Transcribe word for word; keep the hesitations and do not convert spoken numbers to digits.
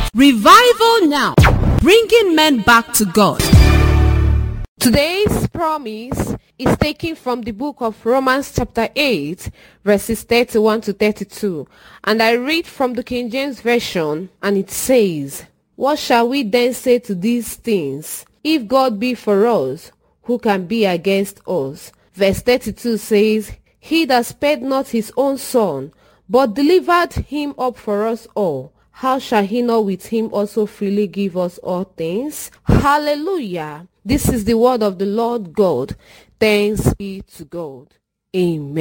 Revival now, bringing men back to God. Today's promise is taken from the book of Romans chapter eight, verses thirty-one to thirty-two. And I read from the King James Version, and it says, "What shall we then say to these things? If God be for us, who can be against us?" Verse thirty-two says, "He that spared not his own son, but delivered him up for us all, how shall he not with him also freely give us all things?" Hallelujah. This is the word of the Lord God. Thanks be to God. Amen.